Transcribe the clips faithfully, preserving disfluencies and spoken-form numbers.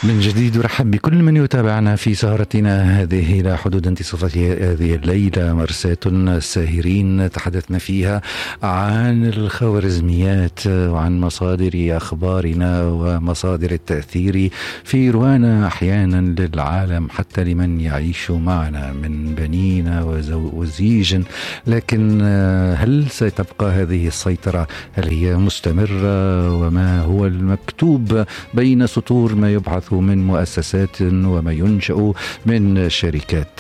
من جديد أرحب بكل من يتابعنا في سهرتنا هذه إلى حدود انتصاف هذه الليلة. مرساة ساهرين تحدثنا فيها عن الخوارزميات وعن مصادر أخبارنا ومصادر التأثير في روانا أحيانا للعالم حتى لمن يعيش معنا من بنين وزيج. لكن هل ستبقى هذه السيطرة؟ هل هي مستمرة؟ وما هو المكتوب بين سطور ما يبعث من مؤسسات وما ينشأ من شركات؟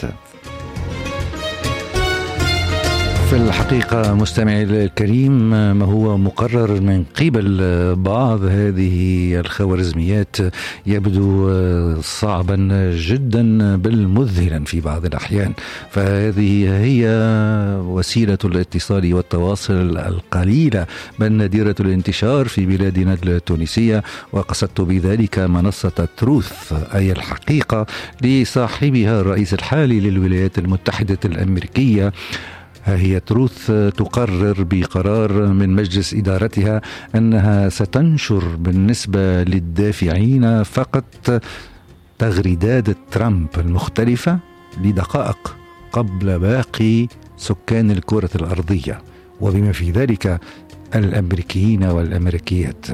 في الحقيقة مستمعي الكريم، ما هو مقرر من قبل بعض هذه الخوارزميات يبدو صعبا جدا بل مذهلا في بعض الأحيان. فهذه هي وسيلة الاتصال والتواصل القليلة بل نادرة الانتشار في بلادنا التونسية، وقصدت بذلك منصة تروث أي الحقيقة لصاحبها الرئيس الحالي للولايات المتحدة الأمريكية. هي تروث تقرر بقرار من مجلس إدارتها أنها ستنشر بالنسبة للدافعين فقط تغريدات ترامب المختلفة لدقائق قبل باقي سكان الكرة الأرضية، وبما في ذلك الأمريكيين والأمريكيات.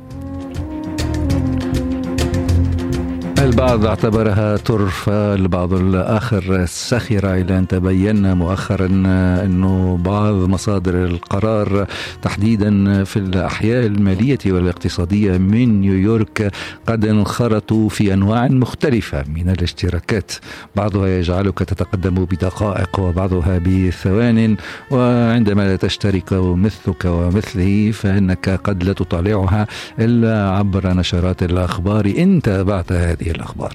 البعض اعتبرها طرفة، البعض الآخر سخر، إلى أن تبين مؤخرا أنه بعض مصادر القرار تحديدا في الأحياء المالية والاقتصادية من نيويورك قد انخرطوا في أنواع مختلفة من الاشتراكات، بعضها يجعلك تتقدم بدقائق وبعضها بثوان، وعندما لا تشترك مثلك ومثله فإنك قد لا تطالعها إلا عبر نشرات الأخبار إن تابعت هذه الأخبار.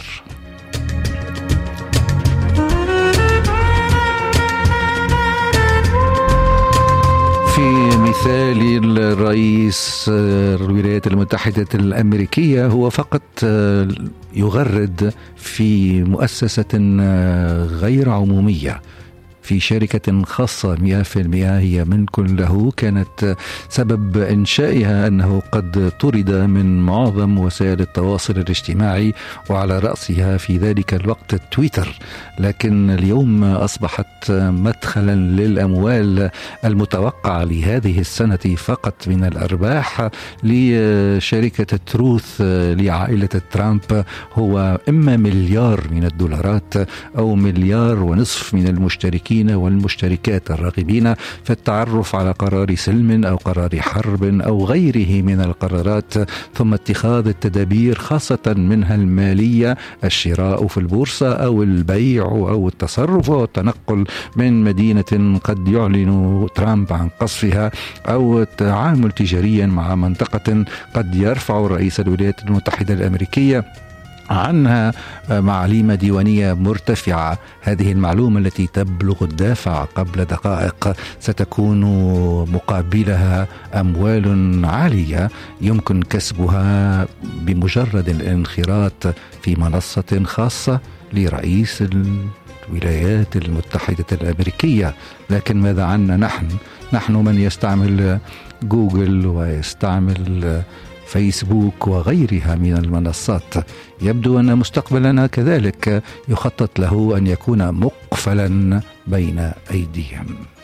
في مثال الرئيس الولايات المتحدة الأمريكية هو فقط يغرد في مؤسسة غير عمومية في شركة خاصة مئة بالمئة هي ملك له، كانت سبب إنشائها أنه قد طرد من معظم وسائل التواصل الاجتماعي وعلى رأسها في ذلك الوقت تويتر، لكن اليوم أصبحت مدخلا للأموال المتوقعة لهذه السنة فقط من الأرباح لشركة تروث لعائلة ترامب هو إما مليار من الدولارات أو مليار ونصف من المشتركين والمشتركات الراغبين في التعرف على قرار سلم أو قرار حرب أو غيره من القرارات، ثم اتخاذ التدابير خاصة منها المالية، الشراء في البورصة أو البيع أو التصرف أو التنقل من مدينة قد يعلن ترامب عن قصفها، أو التعامل تجاريا مع منطقة قد يرفع رئيس الولايات المتحدة الأمريكية عنها معاليم ديوانية مرتفعة. هذه المعلومة التي تبلغ الدافع قبل دقائق ستكون مقابلها أموال عالية يمكن كسبها بمجرد الانخراط في منصة خاصة لرئيس الولايات المتحدة الأمريكية. لكن ماذا عنا نحن؟ نحن من يستعمل جوجل ويستعمل فيسبوك وغيرها من المنصات، يبدو أن مستقبلنا كذلك يخطط له أن يكون مقفلا بين أيديهم.